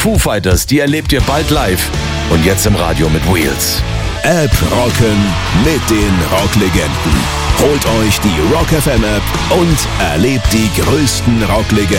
Foo Fighters, die erlebt ihr bald live. Und jetzt im Radio mit Wheels. App rocken mit den Rocklegenden. Holt euch die Rock FM App und erlebt die größten Rocklegenden